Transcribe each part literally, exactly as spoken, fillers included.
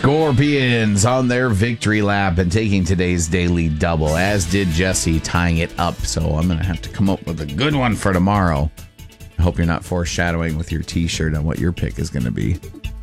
Scorpions on their victory lap and taking today's daily double, as did Jesse, tying it up. So I'm going to have to come up with a good one for tomorrow. I hope you're not foreshadowing with your T-shirt on what your pick is going to be.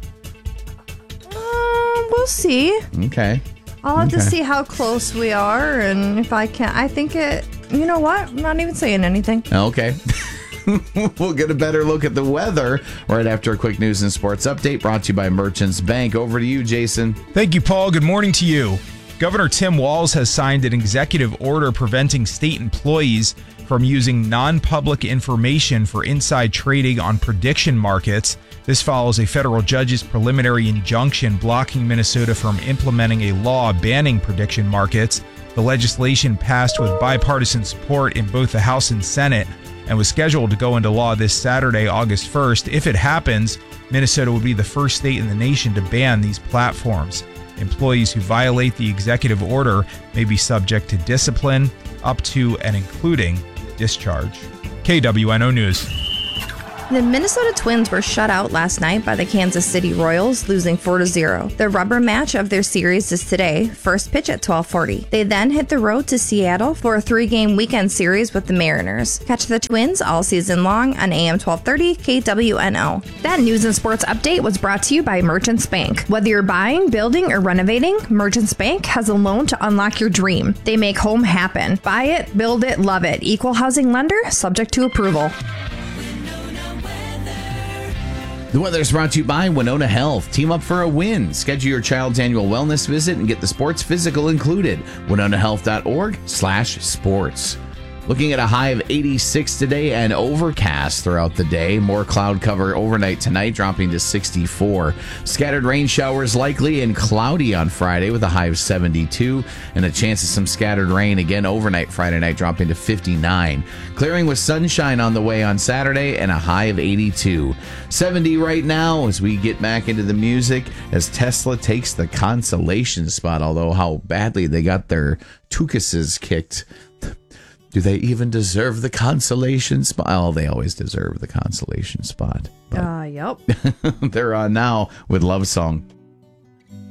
Uh, we'll see. Okay. I'll have okay. to see how close we are, and if I can, I think it. You know what? I'm not even saying anything. Okay. We'll get a better look at the weather right after a quick news and sports update brought to you by Merchants Bank. Over to you, Jason. Thank you, Paul. Good morning to you. Governor Tim Walz has signed an executive order preventing state employees from using non-public information for inside trading on prediction markets. This follows a federal judge's preliminary injunction blocking Minnesota from implementing a law banning prediction markets. The legislation passed with bipartisan support in both the House and Senate and was scheduled to go into law this Saturday, August first. If it happens, Minnesota would be the first state in the nation to ban these platforms. Employees who violate the executive order may be subject to discipline, up to and including discharge. K W N O News. The Minnesota Twins were shut out last night by the Kansas City Royals, losing four to zero. The rubber match of their series is today, first pitch at twelve forty. They then hit the road to Seattle for a three-game weekend series with the Mariners. Catch the Twins all season long on A M twelve thirty K W N O. That news and sports update was brought to you by Merchants Bank. Whether you're buying, building, or renovating, Merchants Bank has a loan to unlock your dream. They make home happen. Buy it, build it, love it. Equal housing lender, subject to approval. The weather is brought to you by Winona Health. Team up for a win. Schedule your child's annual wellness visit and get the sports physical included. winona health dot org slash sports. Looking at a high of eighty-six today and overcast throughout the day. More cloud cover overnight tonight, dropping to sixty-four. Scattered rain showers likely and cloudy on Friday with a high of seventy-two. And a chance of some scattered rain again overnight Friday night, dropping to fifty-nine. Clearing with sunshine on the way on Saturday and a high of eighty-two. seventy right now as we get back into the music as Tesla takes the consolation spot. Although how badly they got their Tucuses kicked. Do they even deserve the consolation spot? Oh, they always deserve the consolation spot. Uh, yep. They're on now with Love Song.